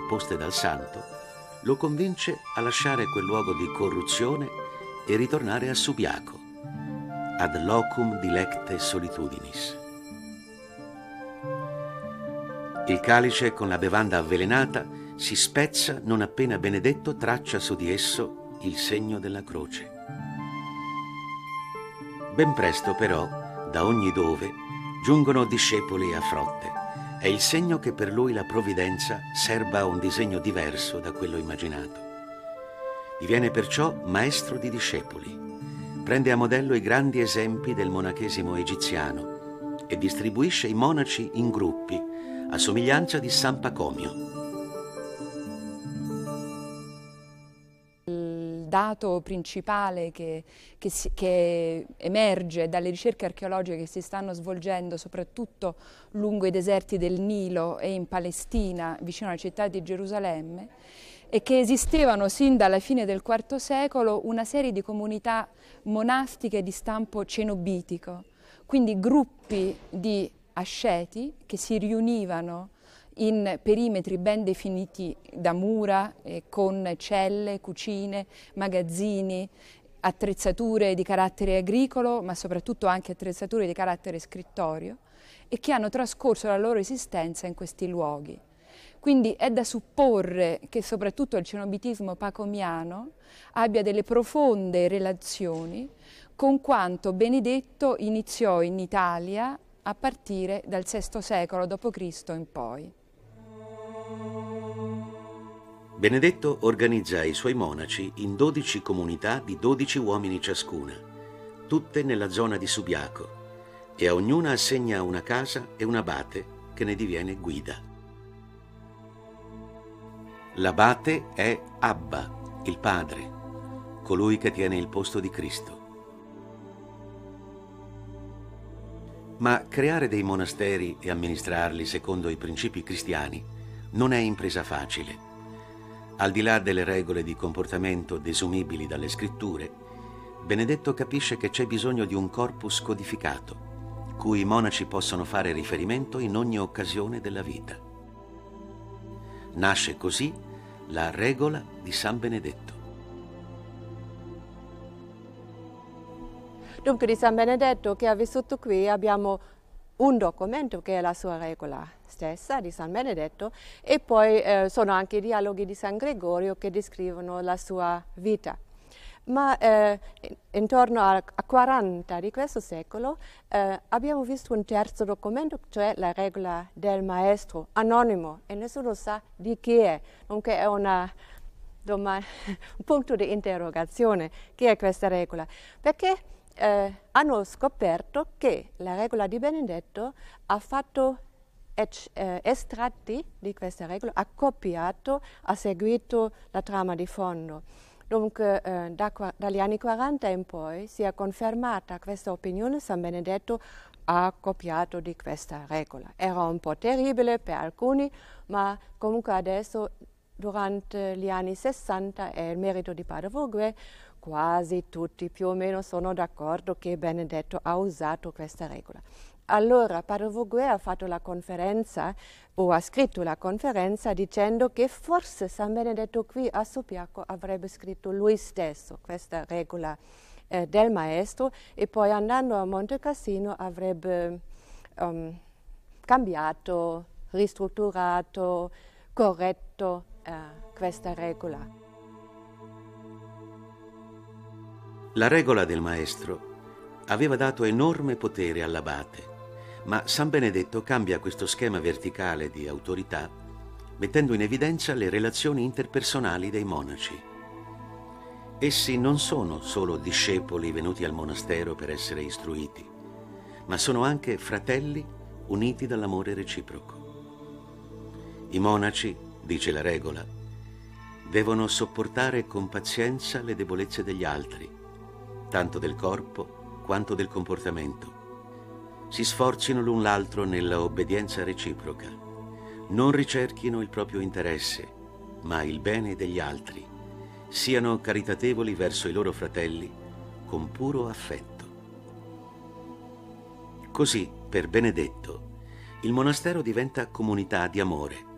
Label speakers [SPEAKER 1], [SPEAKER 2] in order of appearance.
[SPEAKER 1] imposte dal santo, lo convince a lasciare quel luogo di corruzione e ritornare a Subiaco, ad locum dilecte solitudinis. Il calice con la bevanda avvelenata si spezza non appena Benedetto traccia su di esso il segno della croce. Ben presto però, da ogni dove, giungono discepoli a frotte. È il segno che per lui la provvidenza serba un disegno diverso da quello immaginato. Diviene perciò maestro di discepoli. Prende a modello i grandi esempi del monachesimo egiziano e distribuisce i monaci in gruppi, a somiglianza di San Pacomio.
[SPEAKER 2] Il dato principale che emerge dalle ricerche archeologiche che si stanno svolgendo soprattutto lungo i deserti del Nilo e in Palestina, vicino alla città di Gerusalemme, è che esistevano sin dalla fine del IV secolo una serie di comunità monastiche di stampo cenobitico, quindi gruppi di asceti che si riunivano in perimetri ben definiti da mura, con celle, cucine, magazzini, attrezzature di carattere agricolo, ma soprattutto anche attrezzature di carattere scrittorio, e che hanno trascorso la loro esistenza in questi luoghi. Quindi è da supporre che soprattutto il cenobitismo pacomiano abbia delle profonde relazioni con quanto Benedetto iniziò in Italia a partire dal VI secolo d.C. in poi.
[SPEAKER 1] Benedetto organizza i suoi monaci in 12 comunità di 12 uomini ciascuna, tutte nella zona di Subiaco, e a ognuna assegna una casa e un abate che ne diviene guida. L'abate è Abba, il padre, colui che tiene il posto di Cristo. Ma creare dei monasteri e amministrarli secondo i principi cristiani non è impresa facile. Al di là delle regole di comportamento desumibili dalle scritture, Benedetto capisce che c'è bisogno di un corpus codificato, cui i monaci possono fare riferimento in ogni occasione della vita. Nasce così la regola di San Benedetto.
[SPEAKER 3] Dunque di San Benedetto che ha vissuto qui abbiamo un documento che è la sua regola stessa di San Benedetto e poi sono anche i dialoghi di San Gregorio che descrivono la sua vita. Ma intorno a 40 di questo secolo abbiamo visto un terzo documento, cioè la regola del maestro, anonimo, e nessuno sa di chi è. Dunque è un punto di interrogazione, chi è questa regola? Perché hanno scoperto che la regola di Benedetto ha fatto estratti di questa regola, ha copiato, ha seguito la trama di fondo. Dunque dagli anni 40 in poi si è confermata questa opinione, San Benedetto ha copiato di questa regola. Era un po' terribile per alcuni, ma comunque adesso durante gli anni 60 è il merito di Padre Vogüé, quasi tutti più o meno sono d'accordo che Benedetto ha usato questa regola. Allora Padre Vogüé ha fatto la conferenza o ha scritto la conferenza dicendo che forse San Benedetto qui a Subiaco avrebbe scritto lui stesso questa regola del maestro e poi andando a Monte Cassino avrebbe cambiato, ristrutturato, corretto questa regola.
[SPEAKER 1] La regola del maestro aveva dato enorme potere all'abate, ma San Benedetto cambia questo schema verticale di autorità mettendo in evidenza le relazioni interpersonali dei monaci. Essi non sono solo discepoli venuti al monastero per essere istruiti, ma sono anche fratelli uniti dall'amore reciproco. I monaci, dice la regola, devono sopportare con pazienza le debolezze degli altri, tanto del corpo quanto del comportamento. Si sforzino l'un l'altro nella obbedienza reciproca. Non ricerchino il proprio interesse, ma il bene degli altri. Siano caritatevoli verso i loro fratelli con puro affetto. Così, per Benedetto, il monastero diventa comunità di amore,